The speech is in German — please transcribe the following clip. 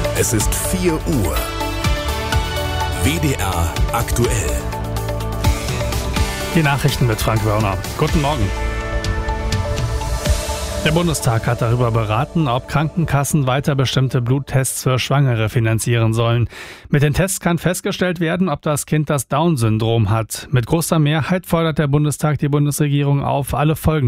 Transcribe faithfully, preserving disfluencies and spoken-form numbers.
Es ist vier Uhr. W D R aktuell. Die Nachrichten mit Frank Wörner. Guten Morgen. Der Bundestag hat darüber beraten, ob Krankenkassen weiter bestimmte Bluttests für Schwangere finanzieren sollen. Mit den Tests kann festgestellt werden, ob das Kind das Down-Syndrom hat. Mit großer Mehrheit fordert der Bundestag die Bundesregierung auf, alle Folgen